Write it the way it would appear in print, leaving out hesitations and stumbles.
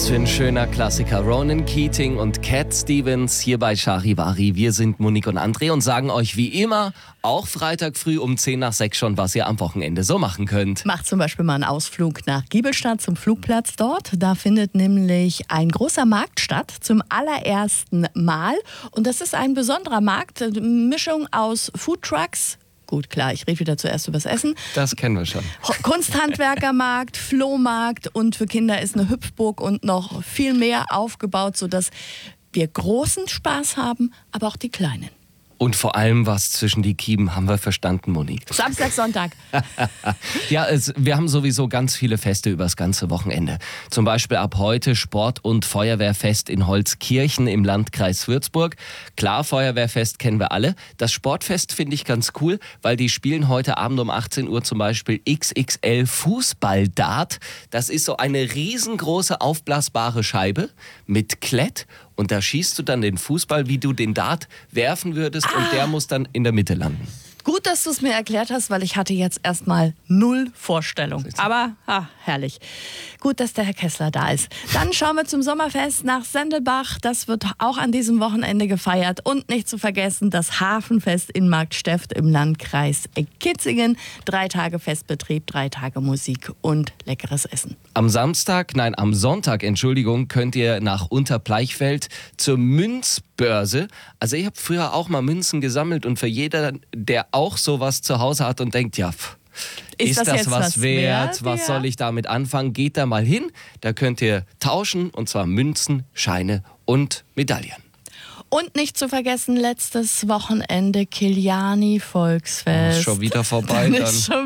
für ein schöner Klassiker. Ronan Keating und Cat Stevens hier bei Charivari. Wir sind Monique und André und sagen euch wie immer, auch Freitag früh um 5:50 schon, was ihr am Wochenende so machen könnt. Macht zum Beispiel mal einen Ausflug nach Giebelstadt zum Flugplatz dort. Da findet nämlich ein großer Markt statt, zum allerersten Mal. Und das ist ein besonderer Markt, eine Mischung aus Foodtrucks. Gut, klar, ich rede wieder zuerst übers Essen. Das kennen wir schon. Kunsthandwerkermarkt, Flohmarkt und für Kinder ist eine Hüpfburg und noch viel mehr aufgebaut, sodass wir großen Spaß haben, aber auch die Kleinen. Und vor allem was zwischen die Kiemen, haben wir verstanden, Monique. Samstag, Sonntag. Ja, wir haben sowieso ganz viele Feste übers ganze Wochenende. Zum Beispiel ab heute Sport- und Feuerwehrfest in Holzkirchen im Landkreis Würzburg. Klar, Feuerwehrfest kennen wir alle. Das Sportfest finde ich ganz cool, weil die spielen heute Abend um 18 Uhr zum Beispiel XXL Fußballdart. Das ist so eine riesengroße aufblasbare Scheibe mit Klett. Und da schießt du dann den Fußball, wie du den Dart werfen würdest und der muss dann in der Mitte landen. Gut, dass du es mir erklärt hast, weil ich hatte jetzt erstmal null Vorstellung. Aber herrlich. Gut, dass der Herr Kessler da ist. Dann schauen wir zum Sommerfest nach Sendelbach. Das wird auch an diesem Wochenende gefeiert. Und nicht zu vergessen das Hafenfest in Marktsteft im Landkreis Kitzingen. 3 Tage Festbetrieb, 3 Tage Musik und leckeres Essen. Am Sonntag, könnt ihr nach Unterbleichfeld zur Münzbörse. Also ich habe früher auch mal Münzen gesammelt und für jeder, der auch sowas zu Hause hat und denkt, ja, ist das jetzt was wert? Was soll ich damit anfangen? Geht da mal hin, da könnt ihr tauschen und zwar Münzen, Scheine und Medaillen. Und nicht zu vergessen, letztes Wochenende Kiliani Volksfest. Schon wieder vorbei dann.